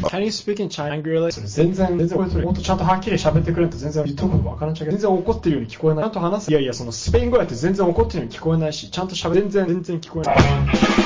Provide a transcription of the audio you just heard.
Can you speak in Chinese? それ全然これもっとちゃんとはっきり喋ってくれんと全然言っとくの分からんちゃうけど、全然怒ってるように聞こえない。ちゃんと話す。いやいや、そのスペイン語やって全然怒ってるように聞こえないし、ちゃんと全然聞こえない。